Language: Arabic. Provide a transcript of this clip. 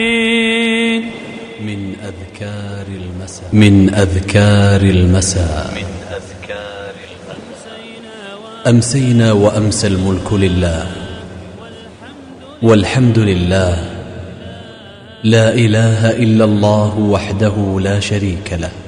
من أذكار المساء أمسينا وأمسى الملك لله والحمد لله، لا إله إلا الله وحده لا شريك له،